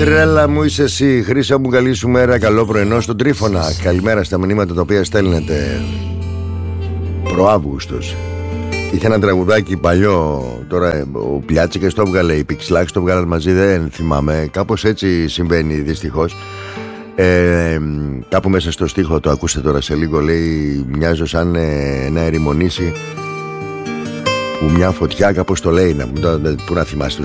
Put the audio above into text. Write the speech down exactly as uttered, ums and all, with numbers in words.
Τρέλα μου είσαι εσύ. Χρύσα μου, καλή σου μέρα. Καλό πρωινό στον Τρίφωνα. Καλημέρα στα μηνύματα τα οποία στέλνετε. Προαύγουστος. Είχε ένα τραγουδάκι παλιό. Τώρα ο Πλιάτσικας το έβγαλε, οι Πιξλάκς το βγάλαν μαζί, δεν θυμάμαι. Κάπως έτσι συμβαίνει δυστυχώς. ε, Κάπου μέσα στο στίχο, το ακούστε τώρα σε λίγο, λέει μοιάζω σαν ε, να ερημονήσει που μια φωτιά, κάπως το λέει. Να, πού να θυμάστε